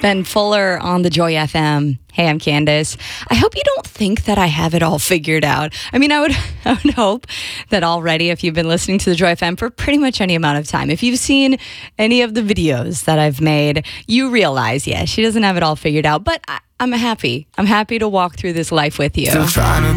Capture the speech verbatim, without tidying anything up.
Ben Fuller on the Joy F M. Hey, I'm Candace. I hope you don't think that I have it all figured out. I mean, I would, I would hope that already, if you've been listening to the Joy F M for pretty much any amount of time, if you've seen any of the videos that I've made, you realize, yeah, she doesn't have it all figured out. But I, I'm happy. I'm happy to walk through this life with you.